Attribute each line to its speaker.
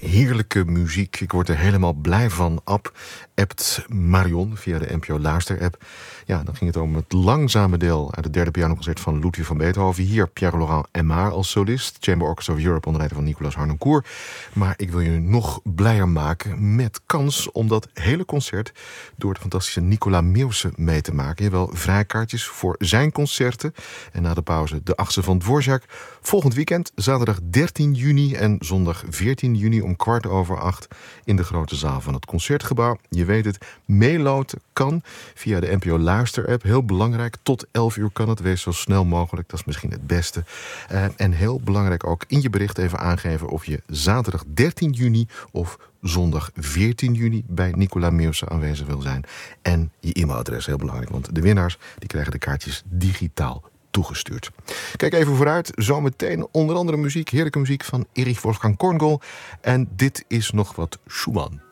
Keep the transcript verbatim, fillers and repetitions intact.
Speaker 1: heerlijke muziek. Ik word er helemaal blij van. App appt Marion via de N P O Luister-app. Ja, dan ging het om het langzame deel uit het derde pianoconcert van Ludwig van Beethoven. Hier Pierre-Laurent Aimard als solist. Chamber Orchestra of Europe onder leiding van Nicolas Harnoncourt. Maar ik wil je nog blijer maken met kans om dat hele concert door de fantastische Nicolas Meeuwse mee te maken. Je hebt wel vrijkaartjes voor zijn concerten. En na de pauze de achtste van Dvorak. Volgend weekend, zaterdag dertien juni en zondag veertien juni om kwart over acht in de grote zaal van het Concertgebouw. Je weet het, meeloten kan via de N P O Luister-app. Heel belangrijk, tot elf uur kan het. Wees zo snel mogelijk, dat is misschien het beste. Uh, en heel belangrijk ook in je bericht even aangeven of je zaterdag dertien juni of zondag veertien juni bij Nicolas Meeuwse aanwezig wil zijn. En je e-mailadres, heel belangrijk, want de winnaars die krijgen de kaartjes digitaal toegestuurd. Kijk even vooruit, zometeen onder andere muziek, heerlijke muziek van Erich Wolfgang Korngold. En dit is nog wat Schumann.